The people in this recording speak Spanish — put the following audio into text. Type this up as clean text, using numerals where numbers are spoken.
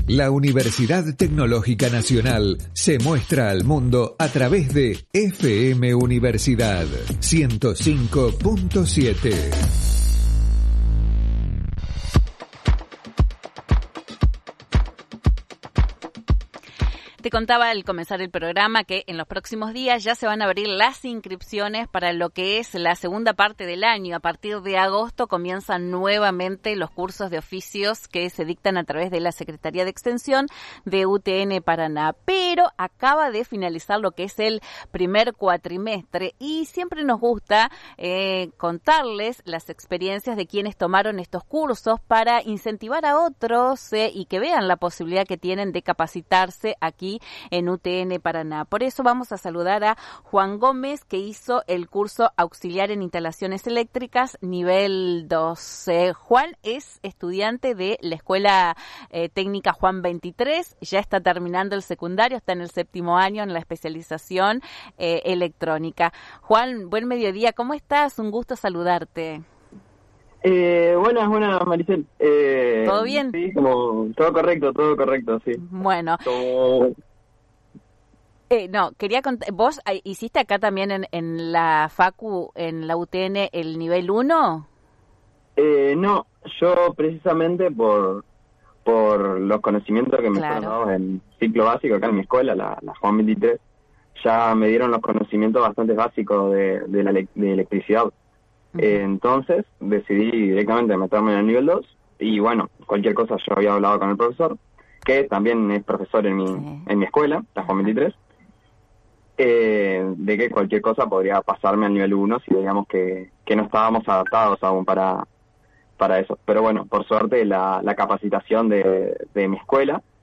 La Universidad Tecnológica Nacional se muestra al mundo a través de FM Universidad 105.7. Te contaba al comenzar el programa que en los próximos días ya se van a abrir las inscripciones para lo que es la segunda parte del año. A partir de agosto comienzan nuevamente los cursos de oficios que se dictan a través de la Secretaría de Extensión de UTN Paraná. Pero acaba de finalizar lo que es el primer cuatrimestre y siempre nos gusta contarles las experiencias de quienes tomaron estos cursos para incentivar a otros y que vean la posibilidad que tienen de capacitarse aquí en UTN Paraná. Por eso vamos a saludar a Juan Gómez, que hizo el curso auxiliar en instalaciones eléctricas nivel 2. Juan es estudiante de la Escuela Técnica Juan 23, ya está terminando el secundario, está en el 7º año en la especialización electrónica. Juan, buen mediodía, ¿cómo estás? Un gusto saludarte. Buenas, Maricel. ¿Todo bien? Sí, todo correcto, sí. Bueno. No, quería contar, ¿vos hiciste acá también en la Facu, en la UTN, el nivel 1? No, yo precisamente por los conocimientos que me fueron dados en ciclo básico acá en mi escuela, la Juan 23, ya me dieron los conocimientos bastante básicos de electricidad. Entonces decidí directamente meterme en el nivel 2 y bueno, cualquier cosa yo había hablado con el profesor, que también es profesor en mi escuela, la Juan 23, de que cualquier cosa podría pasarme al nivel 1 si digamos que no estábamos adaptados aún para eso. Pero bueno, por suerte la capacitación de mi escuela